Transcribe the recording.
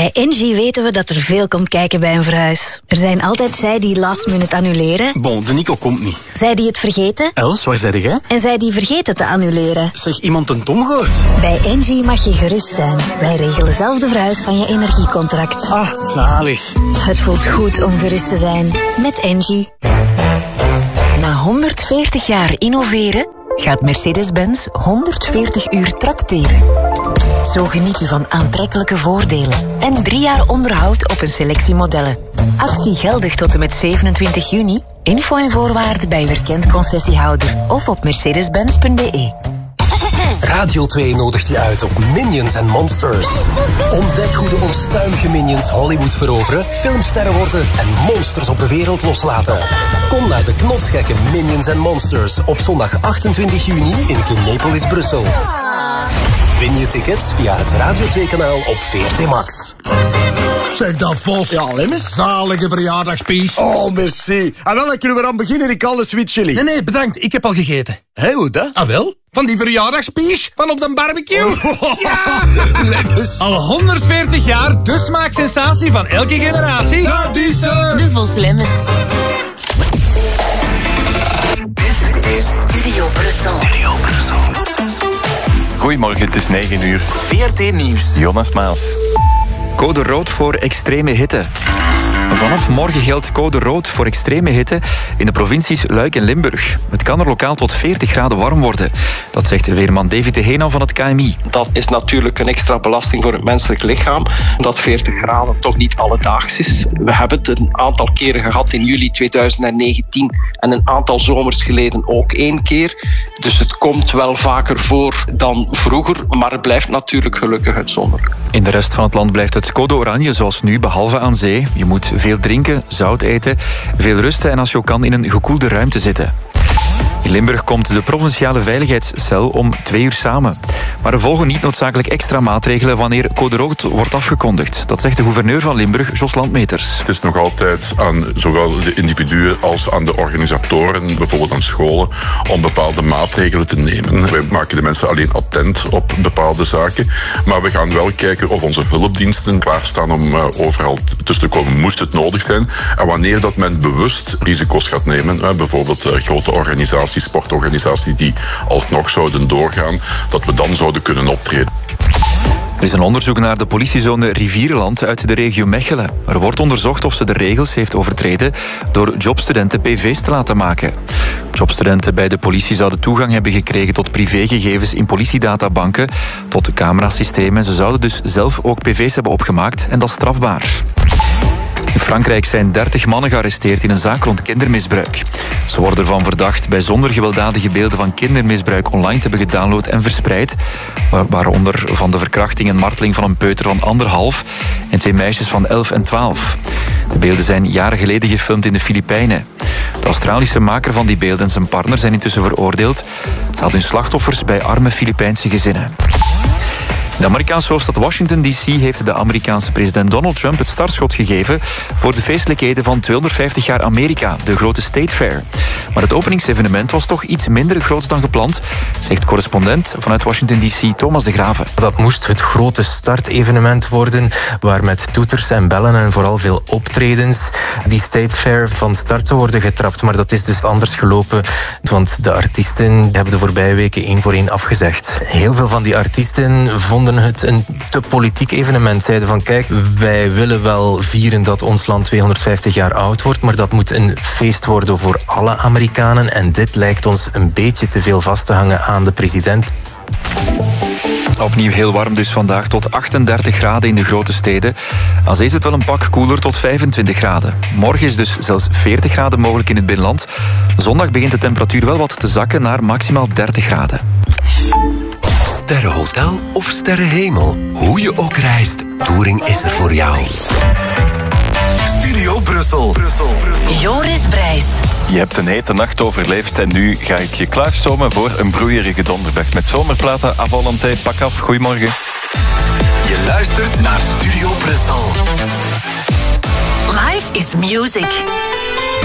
Bij Engie weten we dat er veel komt kijken bij een verhuis. Er zijn altijd zij die last minute annuleren. Bon, de Nico komt niet. Zij die het vergeten. Els, waar zei jij? En zij die vergeten te annuleren. Zeg, iemand een Tom gehoord? Bij Engie mag je gerust zijn. Wij regelen zelf de verhuis van je energiecontract. Ah, zalig. Het voelt goed om gerust te zijn. Met Engie. Na 140 jaar innoveren gaat Mercedes-Benz 140 uur trakteren. Zo geniet u van aantrekkelijke voordelen en 3 jaar onderhoud op een selectie modellen. Actie geldig tot en met 27 juni. Info en voorwaarden bij uw erkend concessiehouder of op mercedes-benz.be. Radio 2 nodigt je uit op Minions and Monsters. Ontdek hoe de onstuimige Minions Hollywood veroveren, filmsterren worden en monsters op de wereld loslaten. Kom naar de knotsgekke Minions and Monsters op zondag 28 juni in Kinepolis, Brussel. Win je tickets via het Radio 2-kanaal op VRT Max. Zeg dat, Vos. Ja, Lemmes. Zalige verjaardagspies. Oh, merci. En wel, dan kunnen we aan beginnen. Ik al de sweet chili. Nee, bedankt. Ik heb al gegeten. Hé, hoe dat? Ah, wel? Van die verjaardagspies van op de barbecue. Ja! Lemmes. Al 140 jaar de smaaksensatie van elke generatie. Dat is De Vos Lemmes. Dit is Studio Brussel. Goedemorgen, het is 9 uur. VRT Nieuws. Jonas Maas. Code rood voor extreme hitte. Vanaf morgen geldt code rood voor extreme hitte in de provincies Luik en Limburg. Het kan er lokaal tot 40 graden warm worden. Dat zegt weerman David de Heenan van het KMI. Dat is natuurlijk een extra belasting voor het menselijk lichaam. Dat 40 graden toch niet alledaags is. We hebben het een aantal keren gehad in juli 2019 en een aantal zomers geleden ook 1 keer. Dus het komt wel vaker voor dan vroeger, maar het blijft natuurlijk gelukkig uitzonderlijk. In de rest van het land blijft het code oranje zoals nu, behalve aan zee. Je moet veel drinken, zout eten, veel rusten en als je ook kan in een gekoelde ruimte zitten. In Limburg komt de provinciale veiligheidscel om 2 uur samen. Maar er volgen niet noodzakelijk extra maatregelen wanneer code rood wordt afgekondigd. Dat zegt de gouverneur van Limburg, Jos Landmeters. Het is nog altijd aan zowel de individuen als aan de organisatoren, bijvoorbeeld aan scholen, om bepaalde maatregelen te nemen. Wij maken de mensen alleen attent op bepaalde zaken. Maar we gaan wel kijken of onze hulpdiensten klaarstaan om overal tussen te komen, moest het nodig zijn. En wanneer dat men bewust risico's gaat nemen, bijvoorbeeld grote organisaties, sportorganisaties die alsnog zouden doorgaan, dat we dan zouden kunnen optreden. Er is een onderzoek naar de politiezone Rivierenland uit de regio Mechelen. Er wordt onderzocht of ze de regels heeft overtreden door jobstudenten PV's te laten maken. Jobstudenten bij de politie zouden toegang hebben gekregen tot privégegevens in politiedatabanken, tot camerasystemen. Ze zouden dus zelf ook PV's hebben opgemaakt en dat is strafbaar. In Frankrijk zijn 30 mannen gearresteerd in een zaak rond kindermisbruik. Ze worden ervan verdacht bijzonder gewelddadige beelden van kindermisbruik online te hebben gedownload en verspreid, waaronder van de verkrachting en marteling van een peuter van 1,5 en 2 meisjes van 11 en 12. De beelden zijn jaren geleden gefilmd in de Filipijnen. De Australische maker van die beelden en zijn partner zijn intussen veroordeeld. Ze hadden hun slachtoffers bij arme Filipijnse gezinnen. In de Amerikaanse hoofdstad Washington D.C. heeft de Amerikaanse president Donald Trump het startschot gegeven voor de feestelijkheden van 250 jaar Amerika, de grote State Fair. Maar het openingsevenement was toch iets minder groots dan gepland, zegt correspondent vanuit Washington D.C. Thomas de Graven. Dat moest het grote startevenement worden, waar met toeters en bellen en vooral veel optredens die State Fair van start zou worden getrapt. Maar dat is dus anders gelopen, want de artiesten hebben de voorbije weken 1 voor 1 afgezegd. Heel veel van die artiesten vonden het een te politiek evenement. Zeiden van kijk, wij willen wel vieren dat ons land 250 jaar oud wordt, maar dat moet een feest worden voor alle Amerikanen en dit lijkt ons een beetje te veel vast te hangen aan de president. Opnieuw heel warm dus vandaag, tot 38 graden in de grote steden. Aan zee is het wel een pak koeler tot 25 graden. Morgen is dus zelfs 40 graden mogelijk in het binnenland. Zondag begint de temperatuur wel wat te zakken naar maximaal 30 graden. Sterrenhotel of sterrenhemel. Hoe je ook reist, Touring is er voor jou. Studio Brussel. Joris Brijs. Je hebt een hete nacht overleefd en nu ga ik je klaarstomen voor een broeierige donderdag. Met zomerplaten, Avolante, pak af. Goedemorgen. Je luistert naar Studio Brussel. Life is music.